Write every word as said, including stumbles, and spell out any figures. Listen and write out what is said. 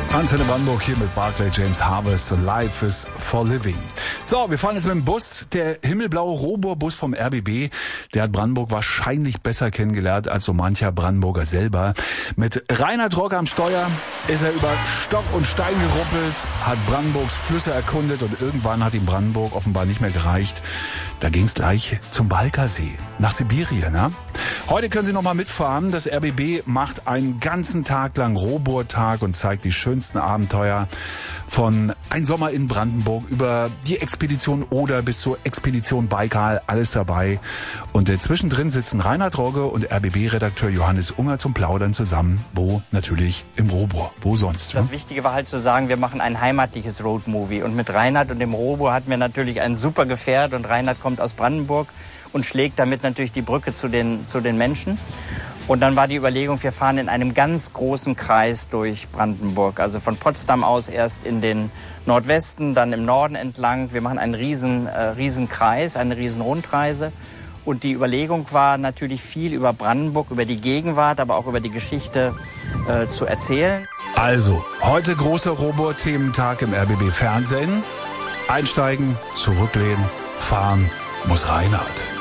Antenne Brandenburg hier mit Barclay James Harvest und Life is for Living. So, wir fahren jetzt mit dem Bus. Der himmelblaue Robur-Bus vom R B B, der hat Brandenburg wahrscheinlich besser kennengelernt als so mancher Brandenburger selber. Mit Reinhard Rogge am Steuer ist er über Stock und Stein geruppelt, hat Brandenburgs Flüsse erkundet und irgendwann hat ihm Brandenburg offenbar nicht mehr gereicht. Da ging's gleich zum Balkasee, nach Sibirien. Ne? Heute können Sie noch mal mitfahren. Das R B B macht einen ganzen Tag lang Robur-Tag und zeigt die schönsten Abenteuer von Ein Sommer in Brandenburg über die Expedition Oder bis zur Expedition Baikal, alles dabei. Und äh, zwischendrin sitzen Reinhard Rogge und R B B-Redakteur Johannes Unger zum Plaudern zusammen. Wo? Natürlich im Robur. Wo sonst? Das hm? Wichtige war halt zu sagen, wir machen ein heimatliches Roadmovie. Und mit Reinhard und dem Robur hatten wir natürlich ein super Gefährt. Und Reinhard kommt aus Brandenburg und schlägt damit natürlich die Brücke zu den, zu den Menschen. Und dann war die Überlegung, wir fahren in einem ganz großen Kreis durch Brandenburg. Also von Potsdam aus erst in den Nordwesten, dann im Norden entlang. Wir machen einen riesen, äh, riesen Kreis, eine riesen Rundreise. Und die Überlegung war natürlich viel über Brandenburg, über die Gegenwart, aber auch über die Geschichte äh, zu erzählen. Also, heute großer Robur-Thementag im R B B Fernsehen. Einsteigen, zurücklehnen, fahren muss Reinhard.